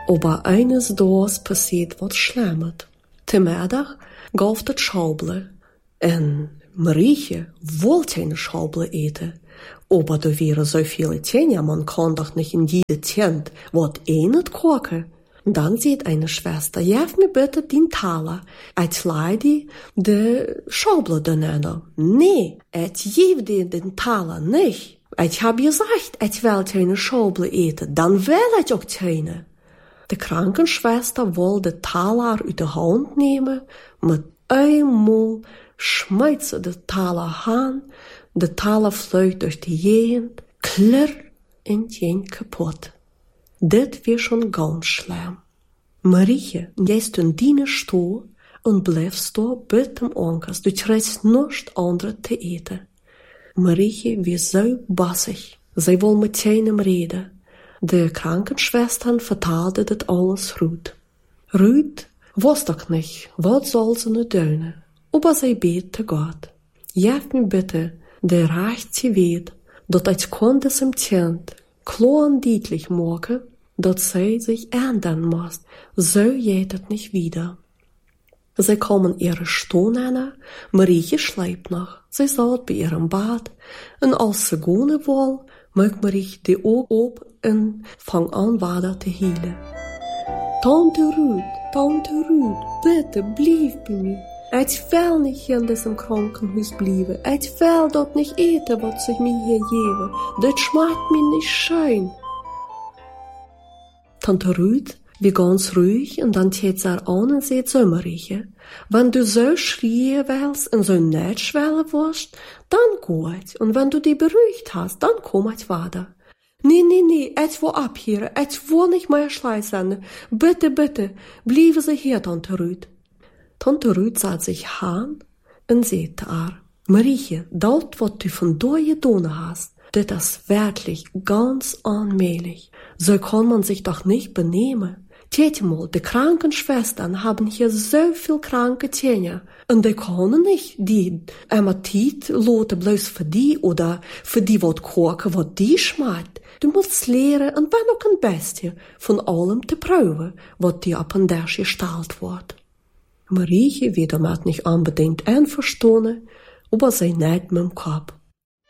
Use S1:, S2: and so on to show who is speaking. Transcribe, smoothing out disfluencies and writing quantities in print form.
S1: Aber eines dags passiert wat schlimmet. Te middag gaf het schauble. En Marietje wollte eine Schauble eten. Aber da wäre so viele Tjenja, man kann doch nicht in jede Tent wat nicht kochen. Dann sieht eine Schwester, geef mir bitte den Taler. Ich leide de Schauble daneben. Nee, ich gebe dir den Taler nicht. Ich hab gesagt, ich will eine Schauble eten, dann will ich auch keine. Die Krankenschwester wollte den Taler aus der Hand nehmen, mit einmal schmeißt sie den Taler an, der Taler fliegt durch die Gegend, klirr in den kaputt. Dit war schon ganz schlimm. Marietje gehst in die Stuhl und bleibst da mit dem Onkels, du kriegst nichts anderes zu eten. Marietje war so bassig, sie wollte mit keinem reden. Die Krankenschwestern vertalte das alles Ruth. Ruth wusste doch nicht, was soll sie nur tun, aber sie betete Gott. Geef mir bitte der Recht zu weten, dass ich konnte es im Tent klar und deutlich machen, dass sie sich ändern muss, so geht es nicht wieder. Sie kommen ihre Stunde an, Marietje schläft noch, sie saß bei ihrem Bad, und als sie gehen will, macht Marietje die Augen auf und fängt an weiter zu heulen. Tante Ruth, bitte, bleib bei mir. Ich will nicht hier in diesem Krankenhaus bleiben. Ich will dort nicht eten, was ich mir hier gebe. Das schmeckt mir nicht schön. Tante Ruth wie ganz ruhig und dann tät sie an und sagt so, Marietje, wenn du so schreien willst und so nicht schwellen wirst, dann gut. Und wenn du dich beruhigt hast, dann komm ich weiter. Nee, ich will abhören. Ich will nicht mehr schleißen. Bitte, bleiben Sie hier, Tante Ruth. Tante Ruth sah sich an und sagte ihr, Marietje, dort, was du von dir getan hast, das ist wirklich ganz allmählich. So kann man sich doch nicht benehmen. Tät mal, die Krankenschwestern haben hier so viel kranke Tjenja und die können nicht die Hämatit loten bloß für die oder für die, was kochen, was die schmeckt. Du musst lernen und wenn auch ein bisschen von allem zu prüfen, was dir ab und durch gestellt wird. Marietje wird damit nicht unbedingt einverstanden, aber sie nickt mit dem Kopf.